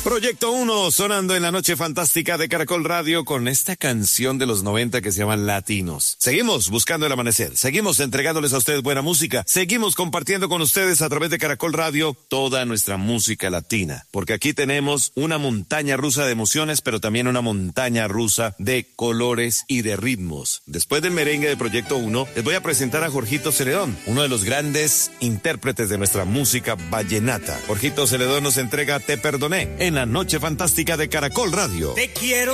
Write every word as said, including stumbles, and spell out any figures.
Proyecto uno sonando en la noche fantástica de Caracol Radio con esta canción de los noventa que se llama Latinos. Seguimos buscando el amanecer, seguimos entregándoles a ustedes buena música, seguimos compartiendo con ustedes a través de Caracol Radio toda nuestra música latina, porque aquí tenemos una montaña rusa de emociones, pero también una montaña rusa de colores y de ritmos. Después del merengue de Proyecto uno, les voy a presentar a Jorgito Celedón, uno de los grandes intérpretes de nuestra música vallenata. Jorgito Celedón nos entrega Te Perdoné en la noche fantástica de Caracol Radio. Te quiero